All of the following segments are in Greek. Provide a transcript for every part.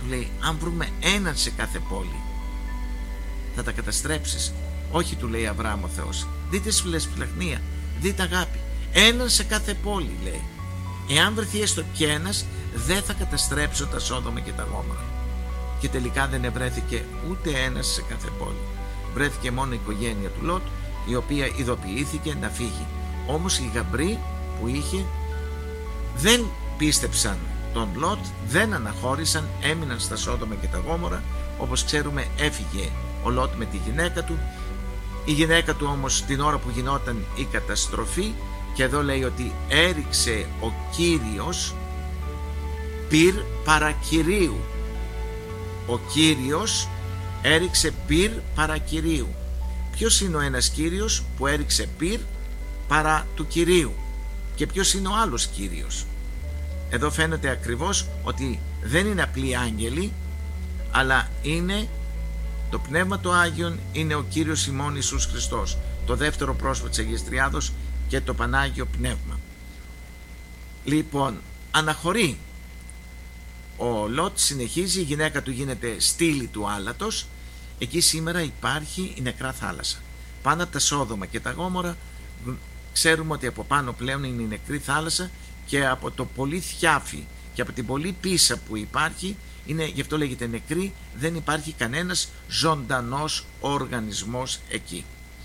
λέει, αν βρούμε έναν σε κάθε πόλη, θα τα καταστρέψεις? Όχι, του λέει Αβραάμ ο Θεός. Δείτε φιλεσπλαχνία, δείτε αγάπη. Έναν σε κάθε πόλη, λέει. Εάν βρεθεί έστω και ένας, δεν θα καταστρέψω τα Σόδομα και τα Γόμορα. Και τελικά δεν ευρέθηκε ούτε ένας σε κάθε πόλη. Βρέθηκε μόνο η οικογένεια του Λότ, η οποία ειδοποιήθηκε να φύγει. Όμως οι γαμπροί που είχε δεν πίστεψαν τον Λότ, δεν αναχώρησαν, έμειναν στα Σόδομα και τα Γόμορα. Όπως ξέρουμε, έφυγε ο Λότ με τη γυναίκα του. Η γυναίκα του όμως την ώρα που γινόταν η καταστροφή, και εδώ λέει ότι έριξε ο Κύριος πυρ παρακυρίου. Ο Κύριος έριξε πυρ παρακυρίου. Ποιος είναι ο ένας Κύριος που έριξε πυρ παρά του Κυρίου? Και ποιος είναι ο άλλος Κύριος? Εδώ φαίνεται ακριβώς ότι δεν είναι απλοί άγγελοι, αλλά είναι το Πνεύμα του Άγιον, είναι ο Κύριος ημών Ιησούς Χριστός, το δεύτερο πρόσωπο της Αγίας Τριάδος και το Πανάγιο Πνεύμα. Λοιπόν, αναχωρεί ο Λότ, συνεχίζει, η γυναίκα του γίνεται στήλη του άλατος. Εκεί σήμερα υπάρχει η νεκρά θάλασσα. Πάνω από τα Σόδομα και τα Γόμορα ξέρουμε ότι από πάνω πλέον είναι η νεκρή θάλασσα, και από το πολύ θιάφι και από την πολύ πίσα που υπάρχει, είναι, γι' αυτό λέγεται νεκρή, δεν υπάρχει κανένας ζωντανός οργανισμός εκεί.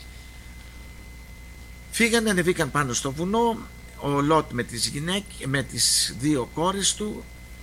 Φύγανε, ανεβήκαν πάνω στο βουνό, ο Λότ με τις δύο κόρες του.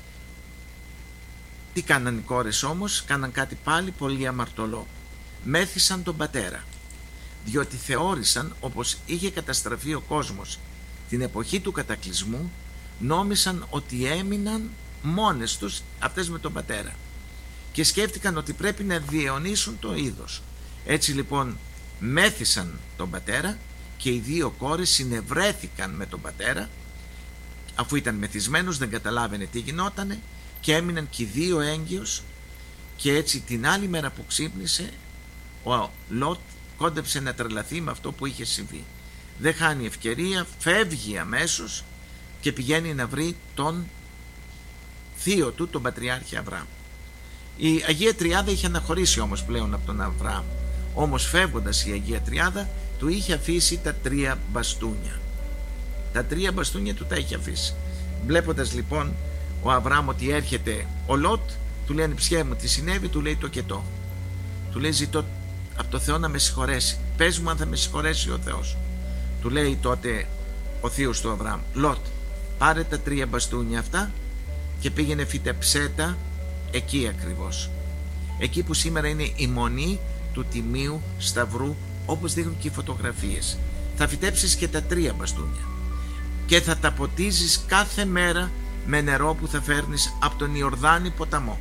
Τι κάναν οι κόρες όμως? Κάναν κάτι πάλι πολύ αμαρτωλό. Μέθησαν τον πατέρα, διότι θεώρησαν, όπως είχε καταστραφεί ο κόσμος την εποχή του κατακλυσμού, νόμισαν ότι έμειναν μόνες τους αυτές με τον πατέρα και σκέφτηκαν ότι πρέπει να διαιωνίσουν το είδος. Έτσι λοιπόν μέθησαν τον πατέρα, και οι δύο κόρες συνευρέθηκαν με τον πατέρα, αφού ήταν μεθυσμένος, δεν καταλάβαινε τι γινότανε, και έμειναν και οι δύο έγκυος. Και έτσι την άλλη μέρα που ξύπνησε, ο Λότ κόντεψε να τρελαθεί με αυτό που είχε συμβεί. Δεν χάνει ευκαιρία, φεύγει αμέσως και πηγαίνει να βρει τον θείο του, τον Πατριάρχη Αβραάμ. Η Αγία Τριάδα είχε αναχωρήσει όμως πλέον από τον Αβραάμ. Όμως φεύγοντας η Αγία Τριάδα του είχε αφήσει τα 3 μπαστούνια. Τα 3 μπαστούνια του τα είχε αφήσει. Βλέποντας λοιπόν ο Αβραάμ ότι έρχεται ο Λότ, του λέει, ανιψιέ μου, τι συνέβη? Του λέει το κετό. Του λέει, ζητώ από το Θεό να με συγχωρέσει. Πες μου αν θα με συγχωρέσει ο Θεός. Του λέει τότε ο θείος του Αβραάμ, Λότ, πάρε τα 3 μπαστούνια αυτά και πήγαινε φυτεψέτα εκεί ακριβώς. Εκεί που σήμερα είναι η μονή του Τιμίου Σταυρού, όπως δείχνουν και οι φωτογραφίες. Θα φυτέψεις και τα 3 μπαστούνια και θα τα ποτίζεις κάθε μέρα με νερό που θα φέρνεις από τον Ιορδάνη ποταμό.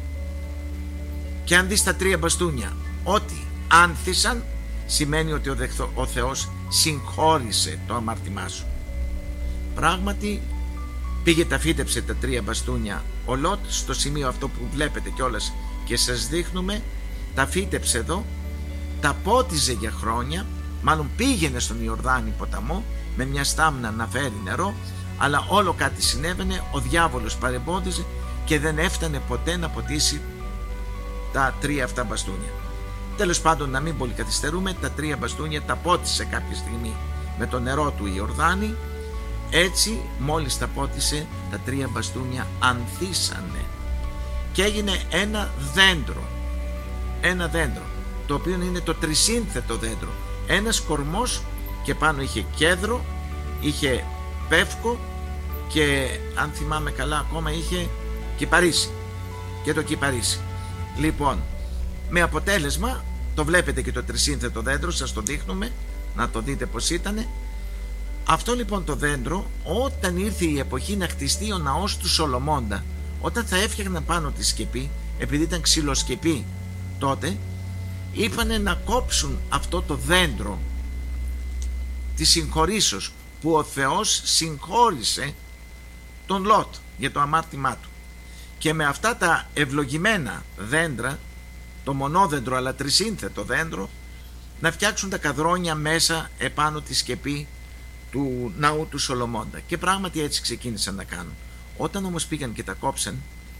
Και αν δεις τα 3 μπαστούνια ότι άνθησαν, σημαίνει ότι ο Θεός συγχώρησε το αμάρτημά σου. Πράγματι πήγε, τα φύτεψε τα 3 μπαστούνια ο Λότ στο σημείο αυτό που βλέπετε κιόλας και σας δείχνουμε. Τα φύτεψε εδώ, τα πότιζε για χρόνια, μάλλον πήγαινε στον Ιορδάνη ποταμό με μια στάμνα να φέρει νερό, αλλά όλο κάτι συνέβαινε, ο διάβολος παρεμπόδιζε και δεν έφτανε ποτέ να ποτίσει τα 3 αυτά μπαστούνια. Τέλος πάντων, να μην πολύ καθυστερούμε, τα 3 μπαστούνια τα πότισε κάποια στιγμή με το νερό του Ιορδάνη. Έτσι μόλις τα πότισε, τα 3 μπαστούνια ανθίσανε και έγινε ένα δέντρο, το οποίο είναι το τρισύνθετο δέντρο. Ένας κορμός και πάνω είχε κέδρο, είχε πεύκο και αν θυμάμαι καλά ακόμα είχε κυπαρίσι και το κυπαρίσι. Λοιπόν, με αποτέλεσμα, το βλέπετε και το τρισύνθετο δέντρο, σας το δείχνουμε να το δείτε πως ήτανε. Αυτό λοιπόν το δέντρο, όταν ήρθε η εποχή να χτιστεί ο ναός του Σολομώντα, όταν θα έφτιαχναν πάνω τη σκεπή, επειδή ήταν ξυλοσκεπή τότε, είπανε να κόψουν αυτό το δέντρο της συγχωρήσεως, που ο Θεός συγχώρησε τον Λότ για το αμάρτημά του, και με αυτά τα ευλογημένα δέντρα, το μονόδεντρο αλλά τρισύνθετο δέντρο, να φτιάξουν τα καδρόνια μέσα επάνω τη σκεπή του ναού του Σολομώντα. Και πράγματι έτσι ξεκίνησαν να κάνουν. Όταν όμως πήγαν και τα κόψαν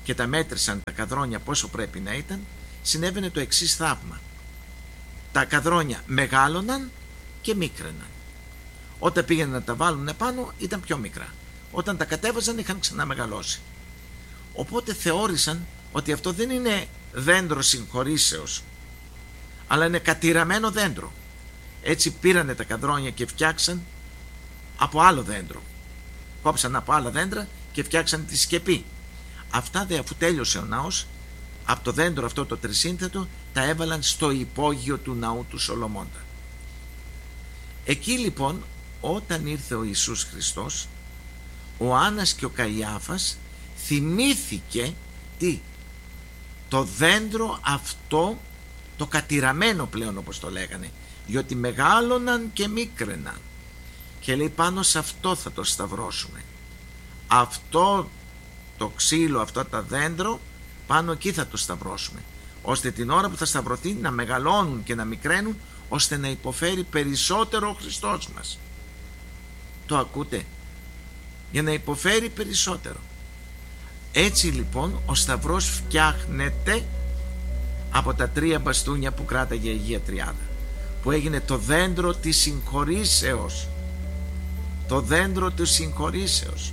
και τα μέτρησαν τα καδρόνια πόσο πρέπει να ήταν, συνέβαινε το εξής θαύμα. Τα καδρόνια μεγάλωναν και μίκραιναν. Όταν πήγαιναν να τα βάλουν επάνω ήταν πιο μικρά. Όταν τα κατέβαζαν είχαν ξανά μεγαλώσει. Οπότε θεώρησαν ότι αυτό δεν είναι δέντρο συγχωρήσεως, αλλά είναι κατηραμένο δέντρο. Έτσι πήρανε τα καδρόνια και φτιάξαν από άλλο δέντρο. Κόψαν από άλλα δέντρα και φτιάξαν τη σκεπή. Αυτά δε, αφού τέλειωσε ο ναός, από το δέντρο αυτό το τρισύνθετο τα έβαλαν στο υπόγειο του ναού του Σολομώντα. Εκεί λοιπόν, όταν ήρθε ο Ιησούς Χριστός, ο Άννας και ο Καϊάφας θυμήθηκε το δέντρο αυτό, το κατηραμένο πλέον όπως το λέγανε, διότι μεγάλωναν και μίκραιναν, και λέει πάνω σε αυτό θα το σταυρώσουμε. Αυτό το ξύλο, αυτό το δέντρο, πάνω εκεί θα το σταυρώσουμε, ώστε την ώρα που θα σταυρωθεί να μεγαλώνουν και να μικραίνουν, ώστε να υποφέρει περισσότερο ο Χριστός μας. Το ακούτε? Για να υποφέρει περισσότερο. Έτσι λοιπόν ο σταυρός φτιάχνεται από τα 3 μπαστούνια που κράταγε η Αγία Τριάδα, που έγινε το δέντρο της συγχωρήσεως. Το δέντρο της συγχωρήσεως.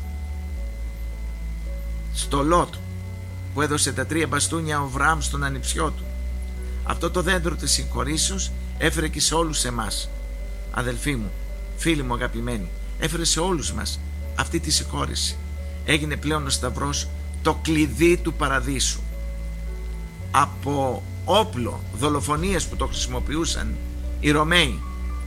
Στο Λότ που έδωσε τα 3 μπαστούνια ο Αβραάμ στον ανιψιό του, αυτό το δέντρο της συγχωρήσεως έφερε και σε όλους εμάς. Αδελφοί μου, φίλοι μου αγαπημένοι, έφερε σε όλους μας αυτή τη συγχώρηση. Έγινε πλέον ο σταυρός το κλειδί του παραδείσου. Από όπλο δολοφονίας που το χρησιμοποιούσαν οι Ρωμαίοι,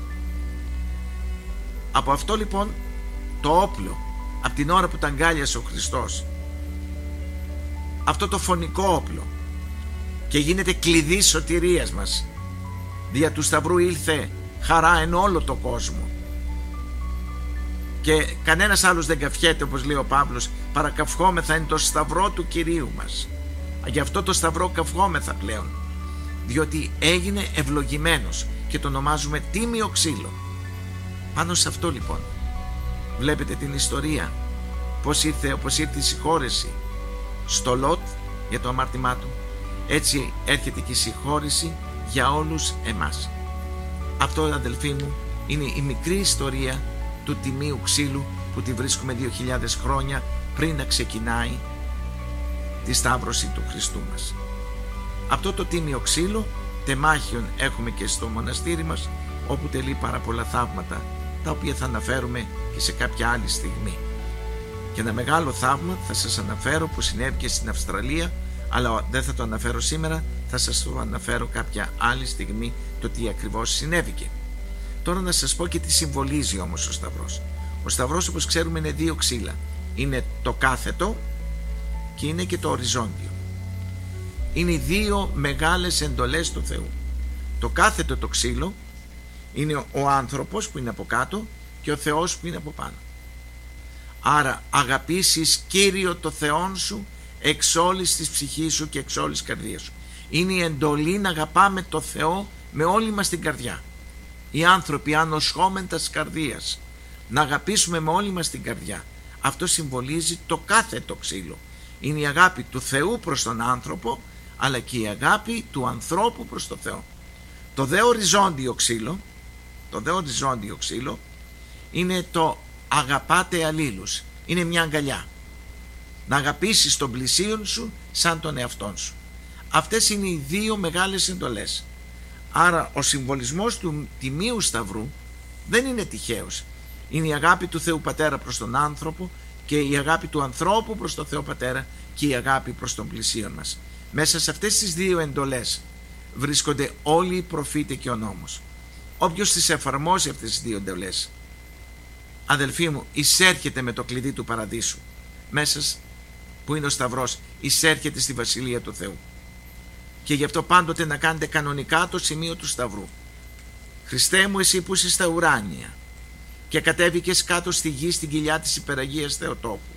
από αυτό λοιπόν το όπλο, από την ώρα που τα αγκάλιασε ο Χριστός, αυτό το φωνικό όπλο, και γίνεται κλειδί σωτηρίας μας. Δια του σταυρού ήλθε χαρά εν όλο το κόσμο, και κανένας άλλος δεν καυχέται, όπως λέει ο Παύλος, παρακαυχόμεθα εν το σταυρό του Κυρίου μας. Γι' αυτό το σταυρό καυχόμεθα πλέον, διότι έγινε ευλογημένος και το ονομάζουμε τίμιο ξύλο. Πάνω σε αυτό λοιπόν βλέπετε την ιστορία, όπως ήρθε η συγχώρεση στο Λότ για το αμάρτημά του, έτσι έρχεται και η συγχώρεση για όλους εμάς. Αυτό, αδελφοί μου, είναι η μικρή ιστορία του τιμίου ξύλου που τη βρίσκουμε 2.000 χρόνια πριν να ξεκινάει τη σταύρωση του Χριστού μας. Αυτό το τίμιο ξύλο τεμάχιον έχουμε και στο μοναστήρι μας, όπου τελεί πάρα πολλά θαύματα, τα οποία θα αναφέρουμε και σε κάποια άλλη στιγμή. Και ένα μεγάλο θαύμα θα σας αναφέρω που συνέβη και στην Αυστραλία, αλλά δεν θα το αναφέρω σήμερα, θα σας το αναφέρω κάποια άλλη στιγμή το τι ακριβώς συνέβηκε. Τώρα να σας πω και τι συμβολίζει όμως ο σταυρός. Ο σταυρός, όπως ξέρουμε, είναι 2 ξύλα. Είναι το κάθετο και είναι και το οριζόντιο. Είναι οι 2 μεγάλες εντολές του Θεού. Το κάθετο το ξύλο είναι ο άνθρωπος που είναι από κάτω και ο Θεός που είναι από πάνω. Άρα αγαπήσεις Κύριο το Θεόν σου εξ όλης της ψυχής σου και εξ όλης της καρδίας σου. Είναι η εντολή να αγαπάμε το Θεό με όλη μας την καρδιά. Οι άνθρωποι ανοσχόμεν τας καρδίας, να αγαπήσουμε με όλη μας την καρδιά. Αυτό συμβολίζει το κάθετο ξύλο. Είναι η αγάπη του Θεού προς τον άνθρωπο, αλλά και η αγάπη του ανθρώπου προς τον Θεό. Το δε οριζόντιο ξύλο είναι το αγαπάτε αλλήλους. Είναι μια αγκαλιά. Να αγαπήσεις τον πλησίον σου σαν τον εαυτόν σου. Αυτές είναι οι 2 μεγάλες εντολές. Άρα ο συμβολισμός του τιμίου σταυρού δεν είναι τυχαίος. Είναι η αγάπη του Θεού Πατέρα προς τον άνθρωπο και η αγάπη του ανθρώπου προς τον Θεό Πατέρα και η αγάπη προς τον πλησίον μας. Μέσα σε αυτές τις 2 εντολές βρίσκονται όλοι οι προφήτες και ο νόμος. Όποιος τις εφαρμόζει αυτές τις 2 εντολές, αδελφοί μου, εισέρχεται με το κλειδί του παραδείσου. Μέσα που είναι ο σταυρός, εισέρχεται στη Βασιλεία του Θεού. Και γι' αυτό πάντοτε να κάνετε κανονικά το σημείο του σταυρού. Χριστέ μου, εσύ που είσαι στα ουράνια και κατέβηκες κάτω στη γη στην κοιλιά της υπεραγίας Θεοτόπου,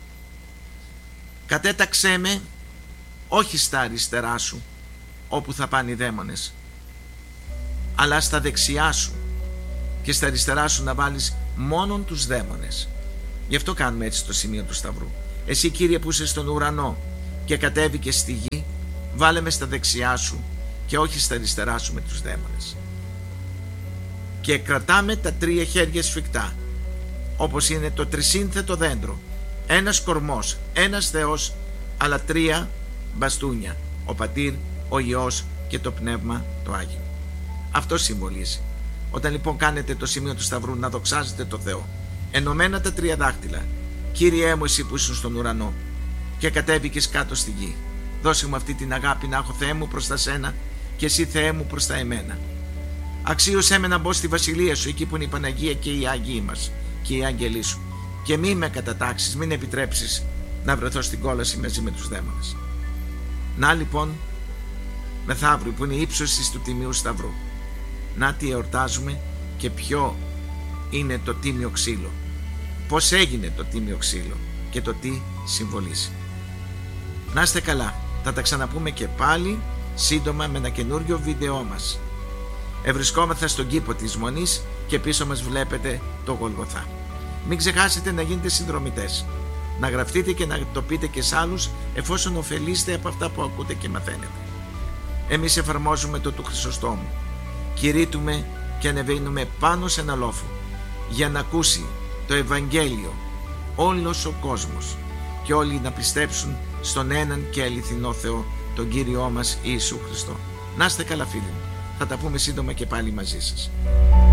κατέταξέ με όχι στα αριστερά σου όπου θα πάνε οι δαίμονες, αλλά στα δεξιά σου, και στα αριστερά σου να βάλεις μόνον τους δαίμονες. Γι' αυτό κάνουμε έτσι το σημείο του σταυρού. Εσύ, Κύριε, που είσαι στον ουρανό, και κατέβηκε στη γη, βάλε με στα δεξιά σου και όχι στα αριστερά σου με τους δαίμονες. Και κρατάμε τα 3 χέρια σφιχτά, όπως είναι το τρισύνθετο δέντρο, ένας κορμός, ένας Θεός, αλλά 3 μπαστούνια, ο Πατήρ, ο Υιός και το Πνεύμα το Άγιο. Αυτό συμβολίζει. Όταν λοιπόν κάνετε το σημείο του Σταυρού να δοξάζετε το Θεό, ενωμένα τα 3 δάχτυλα, Κύριέ μου εσύ που ήσουν στον ουρανό και κατέβηκες κάτω στη γη, δώσε μου αυτή την αγάπη να έχω, Θεέ μου, προς τα σένα και εσύ, Θεέ μου, προς τα εμένα. Αξίωσέ με να μπω στη βασιλεία σου, εκεί που είναι η Παναγία και οι Άγιοι μας και οι άγγελοι σου, και μη με κατατάξεις, μην επιτρέψεις να βρεθώ στην κόλαση μαζί με τους δαίμονες. Να λοιπόν, μεθαύριο που είναι η ύψωση του Τιμίου Σταυρού, να τι εορτάζουμε και ποιο είναι το τίμιο ξύλο, πώς έγινε το τίμιο ξύλο και το τι συμβολίζει. Να είστε καλά, θα τα ξαναπούμε και πάλι σύντομα με ένα καινούριο βίντεό μας. Ευρισκόμεθα στον κήπο της Μονής και πίσω μας βλέπετε το Γολγοθά. Μην ξεχάσετε να γίνετε συνδρομητές, να γραφτείτε και να το πείτε και σε άλλους, εφόσον ωφελείστε από αυτά που ακούτε και μαθαίνετε. Εμείς εφαρμόζουμε το του Χρυσοστόμου, κηρύττουμε και ανεβαίνουμε πάνω σε ένα λόφο για να ακούσει το Ευαγγέλιο όλος ο κόσμος και όλοι να πιστέψουν στον έναν και αληθινό Θεό, τον Κύριό μας Ιησού Χριστό. Να είστε καλά, φίλοι μου, θα τα πούμε σύντομα και πάλι μαζί σας.